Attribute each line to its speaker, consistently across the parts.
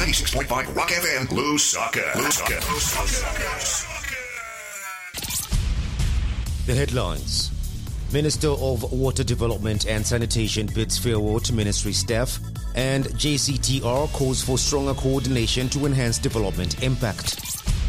Speaker 1: 96.5 Rock FM, Lusaka.
Speaker 2: The headlines. Minister of Water Development and Sanitation bids farewell to ministry staff, and JCTR calls for stronger coordination to enhance development impact.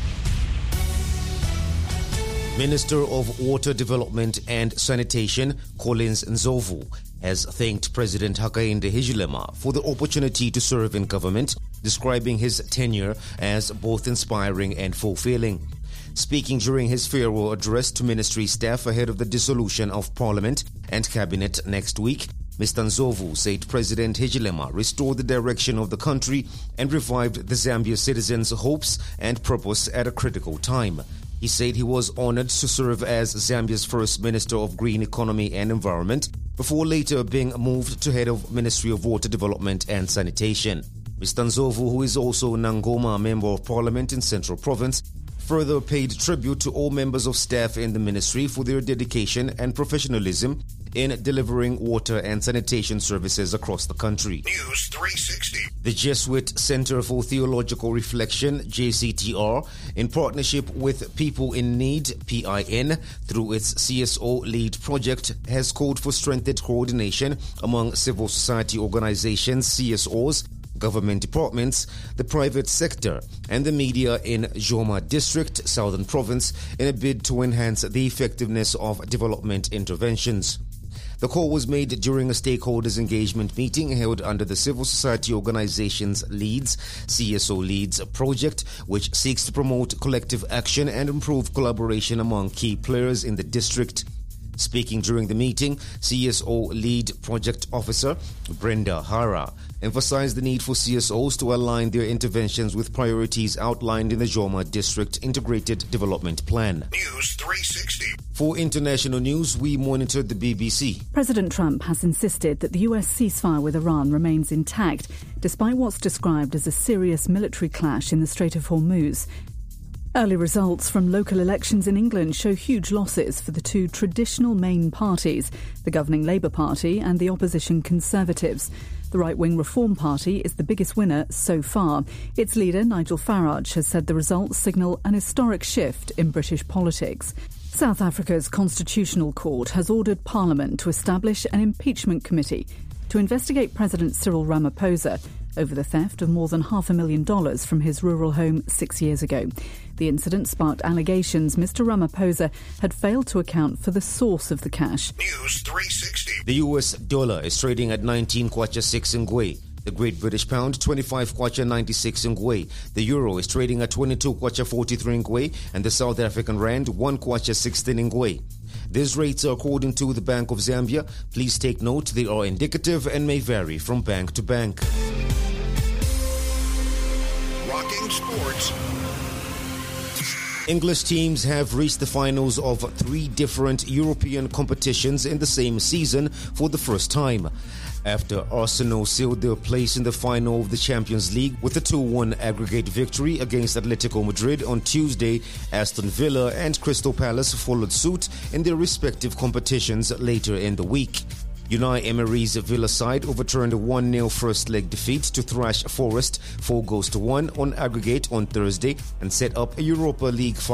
Speaker 2: Minister of Water Development and Sanitation, Collins Ndlovu, has thanked President Hakainde Hichilema for the opportunity to serve in government, describing his tenure as both inspiring and fulfilling. Speaking during his farewell address to ministry staff ahead of the dissolution of Parliament and Cabinet next week, Mr. Ndlovu said President Hichilema restored the direction of the country and revived the Zambia citizens' hopes and purpose at a critical time. He said he was honored to serve as Zambia's first Minister of Green Economy and Environment before later being moved to head of Ministry of Water Development and Sanitation. Mr. Ndlovu, who is also Nangoma Member of Parliament in Central Province, further paid tribute to all members of staff in the ministry for their dedication and professionalism in delivering water and sanitation services across the country.
Speaker 1: News 360.
Speaker 2: The Jesuit Center for Theological Reflection, JCTR, in partnership with People in Need, PIN, through its CSO Lead project, has called for strengthened coordination among civil society organizations, CSOs, government departments, the private sector, and the media in Joma District, Southern Province, in a bid to enhance the effectiveness of development interventions. The call was made during a stakeholders engagement meeting held under the Civil Society Organizations Leads, CSO Leads project, which seeks to promote collective action and improve collaboration among key players in the district. Speaking during the meeting, CSO Lead Project Officer Brenda Hara emphasized the need for CSOs to align their interventions with priorities outlined in the Joma District Integrated Development Plan.
Speaker 1: News 360.
Speaker 2: For international news, we monitored the BBC.
Speaker 3: President Trump has insisted that the US ceasefire with Iran remains intact, despite what's described as a serious military clash in the Strait of Hormuz. Early results from local elections in England show huge losses for the two traditional main parties, the governing Labour Party and the opposition Conservatives. The right-wing Reform Party is the biggest winner so far. Its leader, Nigel Farage, has said the results signal an historic shift in British politics. South Africa's Constitutional Court has ordered Parliament to establish an impeachment committee to investigate President Cyril Ramaphosa over the theft of more than $500,000 from his rural home 6 years ago. The incident sparked allegations Mr. Ramaphosa had failed to account for the source of the cash.
Speaker 1: News 360.
Speaker 2: The US dollar is trading at 19 kwacha 6 ngwe. The Great British Pound, 25 kwacha 96 ngwe. The Euro is trading at 22 kwacha 43 ngwe. And the South African Rand, 1 kwacha 16 ngwe. These rates are according to the Bank of Zambia. Please take note they are indicative and may vary from bank to bank.
Speaker 1: Rocking sports.
Speaker 2: English teams have reached the finals of 3 different European competitions in the same season for the first time. After Arsenal sealed their place in the final of the Champions League with a 2-1 aggregate victory against Atletico Madrid on Tuesday, Aston Villa and Crystal Palace followed suit in their respective competitions later in the week. Unai Emery's Villa side overturned a 1-0 first-leg defeat to thrash Forest 4-1 on aggregate on Thursday and set up a Europa League